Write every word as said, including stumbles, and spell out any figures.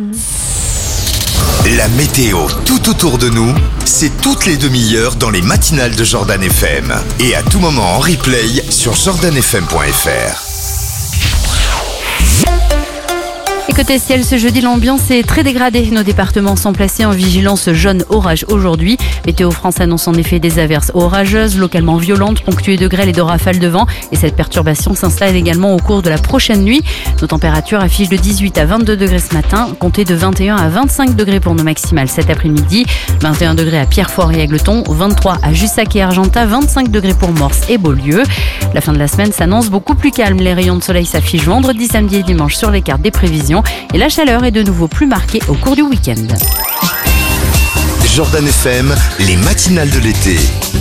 La météo tout autour de nous, c'est toutes les demi-heures dans les matinales de Jordan F M. Et à tout moment en replay sur jordan f m point f r. Et côté ciel, ce jeudi, l'ambiance est très dégradée. Nos départements sont placés en vigilance jaune orage aujourd'hui. Météo France annonce en effet des averses orageuses, localement violentes, ponctuées de grêle et de rafales de vent. Et cette perturbation s'installe également au cours de la prochaine nuit. Nos températures affichent de dix-huit à vingt-deux degrés ce matin, comptez de vingt et un à vingt-cinq degrés pour nos maximales cet après-midi. vingt et un degrés à Pierrefort et Égletons, vingt-trois à Jussac et Argentat, vingt-cinq degrés pour Morse et Beaulieu. La fin de la semaine s'annonce beaucoup plus calme. Les rayons de soleil s'affichent vendredi, samedi et dimanche sur les cartes des prévisions. Et la chaleur est de nouveau plus marquée au cours du week-end. Jordan F M, les matinales de l'été.